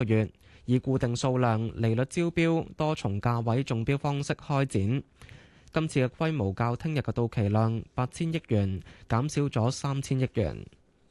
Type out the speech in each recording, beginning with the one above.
月，以固定數量利率招標、多重價位中標方式開展。今次嘅規模較聽日嘅到期量8000億元減少咗3000億元。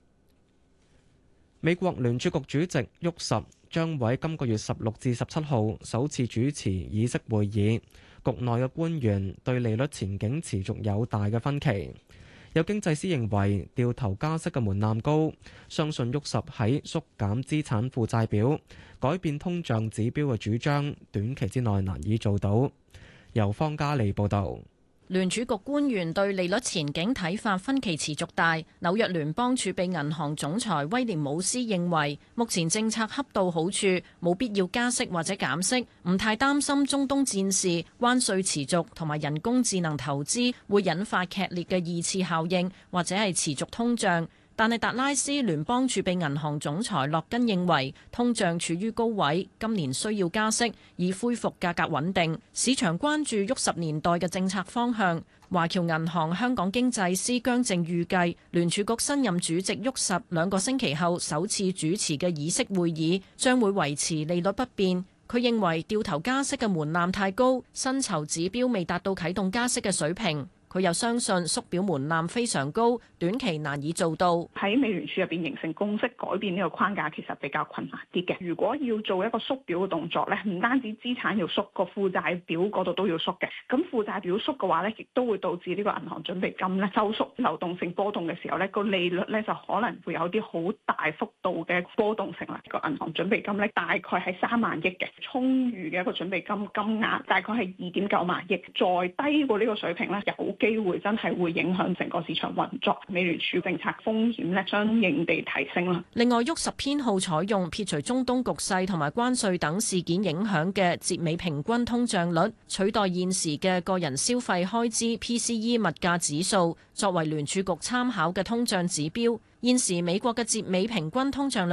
美國聯儲局主席沃什將會今個月16至17號首次主持議息會議，局內嘅官員對利率前景持續有大嘅分歧。有經濟師認為掉頭加息嘅門檻高，相信沃什喺縮減資產負債表、改變通脹指標嘅主張，短期之內難以做到。由方嘉利報導。 聯儲局官員對利率前景睇法分歧持續大。紐約聯邦儲備銀行總裁威廉姆斯認為，目前政策恰到好處，冇必要加息或者減息，唔太擔心中東戰事、關稅持續同埋人工智能投資會引發劇烈嘅二次效應，或者係持續通脹。但係達拉斯聯邦儲備銀行總裁洛根認為，通脹處於高位，今年需要加息，以恢復價格穩定。市場關注沃什年代嘅政策方向。華僑銀行香港經濟師姜正預計，聯儲局新任主席沃什2個星期後首次主持嘅議息會議將會維持利率不變。佢認為掉頭加息嘅門檻太高，薪酬指標未達到啟動加息嘅水平。佢又相信縮表門檻非常高，短期難以做到。 喺美聯儲入邊形成共識，改變呢個框架其實比較困難啲嘅。如果要做一個縮表嘅動作咧，唔單止資產要縮，個負債表嗰度都要縮嘅。咁負債表縮嘅話咧，亦都會導致呢個銀行準備金咧收縮，流動性波動嘅時候咧，個利率咧就可能會有啲好大幅度嘅波動性啦。個銀行準備金咧大概係3萬億嘅，充裕嘅一個準備金額大概係2.9萬億，再低過呢個水平咧有機會真係會影響成個市場運作，美聯儲政策風險咧相應地提升啦。 另外，沃什偏好採用撇除中東局勢同埋關稅等事件影響嘅節美平均通脹率，取代現時嘅個人消費開支 PCE 物價指數，作為聯儲局參考嘅通脹指標。現時美國嘅節美平均通脹率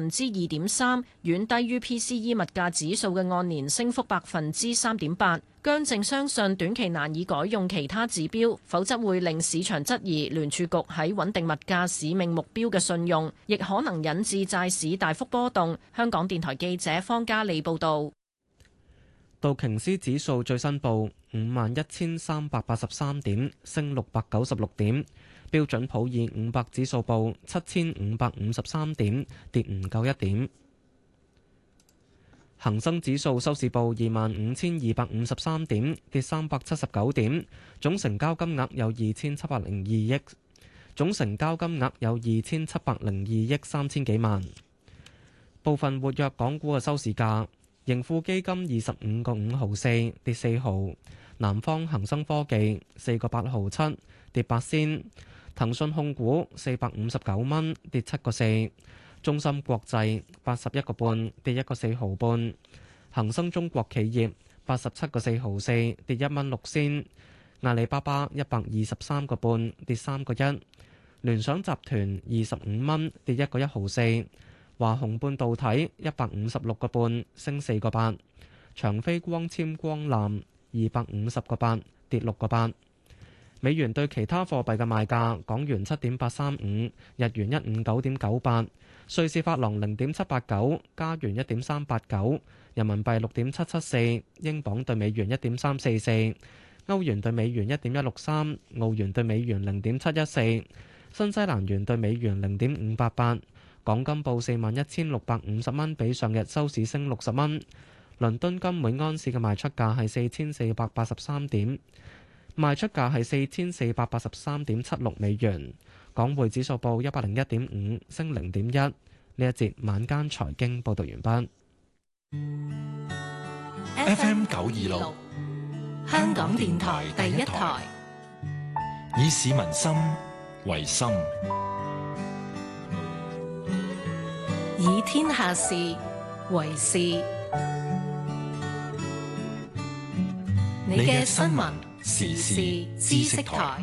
2.3%，遠低於 PCE 物價指數嘅按年升幅3.8%。姜正相信短期難以改用其他指標，否則會令市場質疑聯儲局喺穩定物價使命目標嘅信用，亦可能引致債市大幅波動。香港電台記者方嘉利報導。 道瓊斯指數最新報51,383點，升696點。標準普爾500指數報7,553點，跌唔夠1點。恒生指數收市報25,253點，跌379點。總成交金額有2,702億，總成交金額有2,702億3千幾萬。部分活躍港股嘅收市價：盈富基金25個5毫4，跌4毫；南方恒生科技4個8毫7，跌8仙。騰訊控股459蚊，跌7個4；中芯國際81個半，跌1個4毫半；恒生中國企業87個4毫4，跌1蚊6仙；阿里巴巴123個半，跌3個1；聯想集團25蚊，跌1個1毫4；華虹半導體156個半，升4個8；長飛光纖光纜250個8，跌6個8。美元對其他貨幣嘅賣價：港元7.835，日元159.98，瑞士法郎0.789，加元1.389，人民幣6.774，英鎊對美元1.344，歐元對美元1.163，澳元對美元0.714，新西蘭元對美元0.588。港金報41,650蚊，比上日收市升60蚊。倫敦金每安士嘅賣出價係4,483點。賣出價係4,483.76美元，港匯指數報101.5，升0.1。呢一節晚間財經報道完畢。 FM 926，香港電台第一台，以市民心為心， 以天下事為事。你嘅新聞時事知識台，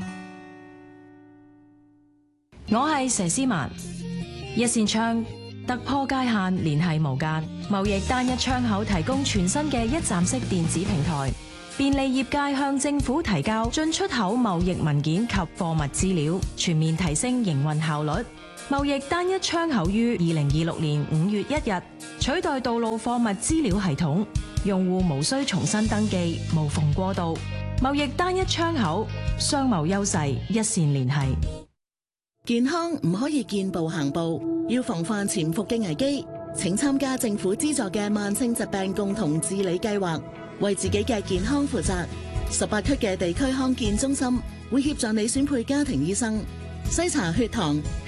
我係佘詩曼。一扇窗突破界限，聯繫無間，貿易單一窗口提供全新嘅一站式電子平台， 便利業界向政府提交進出口貿易文件及貨物資料，全面提升營運效率。貿易單一窗口於2026年5月1日取代道路貨物資料系統，用戶無需重新登記，無縫過渡。貿易單一窗口，商貿優勢一線連繫。 健康唔可以見步行步，要防範潛伏嘅危機。請參加政府資助嘅慢性疾病共同治理計劃，為自己嘅健康負責。18區嘅地區康健中心會協助你選配家庭醫生，篩查血糖、